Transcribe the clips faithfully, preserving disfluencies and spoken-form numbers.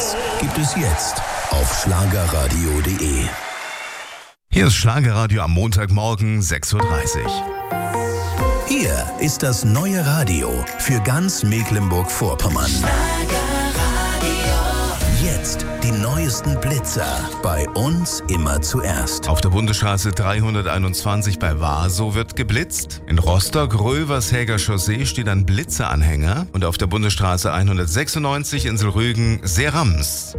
Das gibt es jetzt auf schlagerradio punkt de. Hier ist Schlagerradio am Montagmorgen sechs Uhr dreißig. Hier ist das neue Radio für ganz Mecklenburg-Vorpommern. Jetzt die neuesten Blitzer. Bei uns immer zuerst. Auf der Bundesstraße dreihunderteinundzwanzig bei Waso wird geblitzt. In Rostock, Rövershäger Chaussee steht ein Blitzeranhänger. Und auf der Bundesstraße hundertsechsundneunzig Inselrügen Serams.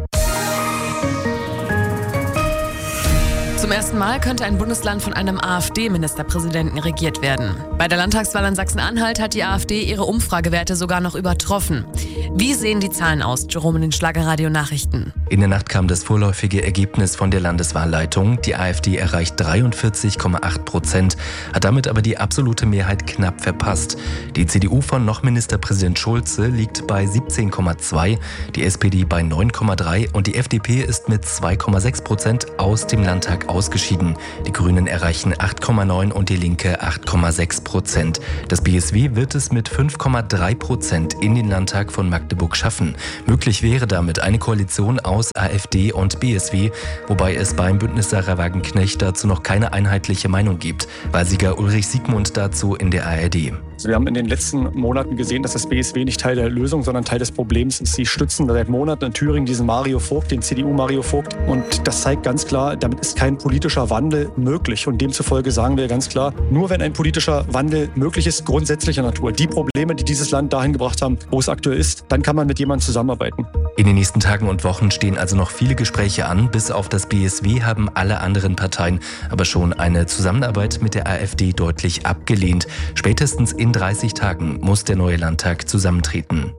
Zum ersten Mal könnte ein Bundesland von einem AfD-Ministerpräsidenten regiert werden. Bei der Landtagswahl in Sachsen-Anhalt hat die AfD ihre Umfragewerte sogar noch übertroffen. Wie sehen die Zahlen aus, Jerome in den Schlagerradio-Nachrichten? In der Nacht kam das vorläufige Ergebnis von der Landeswahlleitung. Die AfD erreicht dreiundvierzig Komma acht Prozent, hat damit aber die absolute Mehrheit knapp verpasst. Die C D U von noch Ministerpräsident Schulze liegt bei siebzehn Komma zwei, die S P D bei neun Komma drei und die F D P ist mit zwei Komma sechs Prozent aus dem Landtag ausgeschieden. Die Grünen erreichen acht Komma neun und die Linke acht Komma sechs Prozent. Das B S W wird es mit fünf Komma drei Prozent in den Landtag von Magdeburg schaffen. Möglich wäre damit eine Koalition aus AfD und B S W, wobei es beim Bündnis Sarah Wagenknecht dazu noch keine einheitliche Meinung gibt. Wahlsieger Ulrich Siegmund dazu in der A R D. Wir haben in den letzten Monaten gesehen, dass das B S W nicht Teil der Lösung, sondern Teil des Problems ist. Sie stützen seit Monaten in Thüringen diesen Mario Vogt, den C D U-Mario Vogt. Und das zeigt ganz klar, damit ist kein politischer Wandel möglich. Und demzufolge sagen wir ganz klar, nur wenn ein politischer Wandel möglich ist, grundsätzlicher Natur, die Probleme, die dieses Land dahin gebracht haben, wo es aktuell ist, dann kann man mit jemandem zusammenarbeiten. In den nächsten Tagen und Wochen stehen also noch viele Gespräche an. Bis auf das B S W haben alle anderen Parteien aber schon eine Zusammenarbeit mit der AfD deutlich abgelehnt. Spätestens in dreißig Tagen muss der neue Landtag zusammentreten.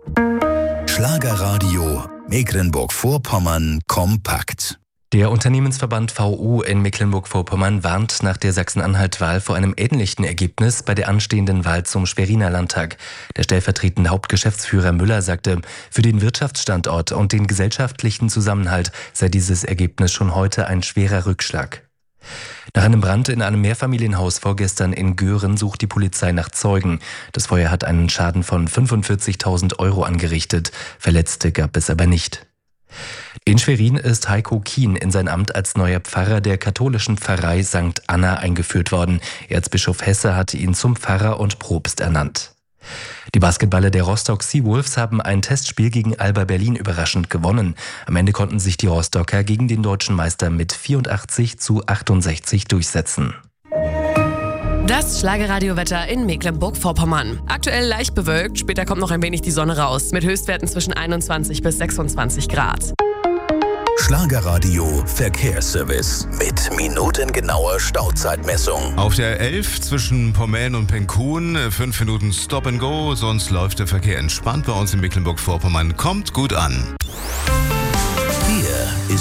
Schlagerradio Mecklenburg-Vorpommern kompakt. Der Unternehmensverband V U in Mecklenburg-Vorpommern warnt nach der Sachsen-Anhalt-Wahl vor einem ähnlichen Ergebnis bei der anstehenden Wahl zum Schweriner Landtag. Der stellvertretende Hauptgeschäftsführer Müller sagte, für den Wirtschaftsstandort und den gesellschaftlichen Zusammenhalt sei dieses Ergebnis schon heute ein schwerer Rückschlag. Nach einem Brand in einem Mehrfamilienhaus vorgestern in Göhren sucht die Polizei nach Zeugen. Das Feuer hat einen Schaden von fünfundvierzigtausend Euro angerichtet. Verletzte gab es aber nicht. In Schwerin ist Heiko Kien in sein Amt als neuer Pfarrer der katholischen Pfarrei Sankt Anna eingeführt worden. Erzbischof Hesse hatte ihn zum Pfarrer und Propst ernannt. Die Basketballer der Rostock Seawolves haben ein Testspiel gegen Alba Berlin überraschend gewonnen. Am Ende konnten sich die Rostocker gegen den deutschen Meister mit vierundachtzig zu achtundsechzig durchsetzen. Das Schlagerradiowetter in Mecklenburg-Vorpommern. Aktuell leicht bewölkt, später kommt noch ein wenig die Sonne raus, mit Höchstwerten zwischen einundzwanzig bis sechsundzwanzig Grad. Schlagerradio Verkehrsservice mit minutengenauer Stauzeitmessung. Auf der elf zwischen Pommeln und Penkun fünf Minuten Stop and Go, sonst läuft der Verkehr entspannt bei uns in Mecklenburg-Vorpommern. Kommt gut an.